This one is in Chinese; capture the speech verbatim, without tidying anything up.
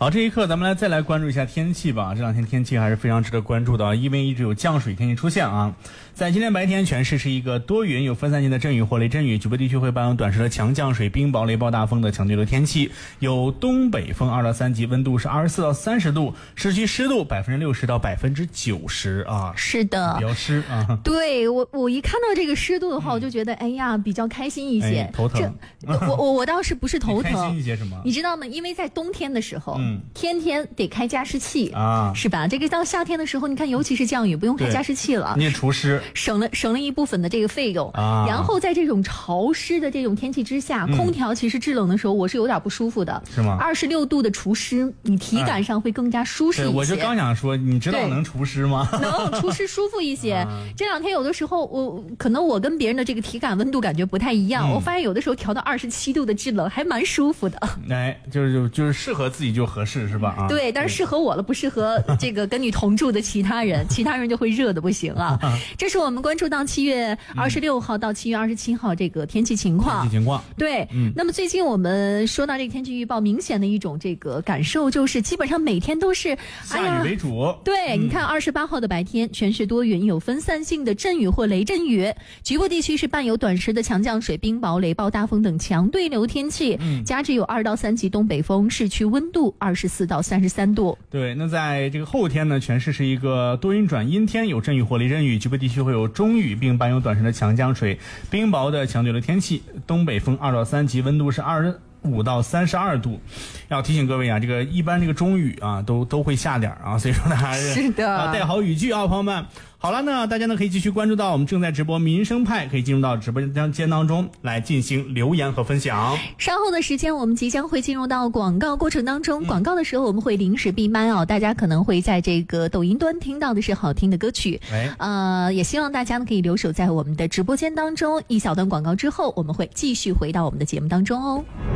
好，这一刻咱们来再来关注一下天气吧。这两天天气还是非常值得关注的，因为一直有降水天气出现啊。在今天白天，全市是一个多云有分散性的阵雨或雷阵雨，局部地区会伴有短时的强降水、冰雹、雷暴大风的强对流天气，有东北风二到三级，温度是二十四到三十度，市区湿度百分之六十到百分之九十啊。 是的， 比较湿啊。 对，我我一看到这个湿度的话，嗯、我就觉得哎呀比较开心一些。 哎、头疼。 我我我倒是不是头疼， 开心一些什么？ 你知道吗？因为在冬天的时候， 嗯， 天天得开加湿器啊， 是吧？这个到夏天的时候，你看，尤其是降雨，不用开加湿器了， 你也除湿， 省了省了一部分的这个费用啊。 然后在这种潮湿的这种天气之下，嗯、空调其实制冷的时候，我是有点不舒服的， 是吗？ 二十六度的除湿，你体感上会更加舒适一些。 哎、我就刚想说，你知道能除湿吗？ 能除湿舒服一些。啊、这两天有的时候，我可能我跟别人的这个体感温度感觉不太一样，嗯、我发现有的时候调到二十七度的制冷还蛮舒服的。 哎，就是就就是适合自己就合适是吧？啊， 对，但是适合我了，不适合这个跟你同住的其他人，其他人就会热的不行啊。这是我们关注到七月二十六号到七月二十七号这个天气情况。 天气情况。 对， 嗯。 那么最近我们说到这个天气预报，明显的一种这个感受就是，基本上每天都是下雨为主。哎、 对，嗯、你看二十八号的白天，全市多云，有分散性的阵雨或雷阵雨，局部地区是伴有短时的强降水、冰雹、雷暴大风等强对流天气。嗯。加之有二到三级东北风，市区温度二十四到三十三度。 对，那在这个后天呢，全市是一个多云转阴天，有阵雨或雷阵雨，局部地区会有中雨，并伴有短时的强降水、冰雹的强对流天气。东北风二到三级，温度是二十五到三十二度。要提醒各位啊，这个一般这个中雨啊，都都会下点啊，所以说呢还是是的啊带好雨具啊，朋友们。好了，那大家呢可以继续关注到我们正在直播民生派，可以进入到直播间当中来进行留言和分享。 稍后的时间我们即将会进入到广告过程当中，广告的时候我们会临时闭麦哦，大家可能会在这个抖音端听到的是好听的歌曲， 哎、 呃，也希望大家呢可以留守在我们的直播间当中，一小段广告之后我们会继续回到我们的节目当中哦。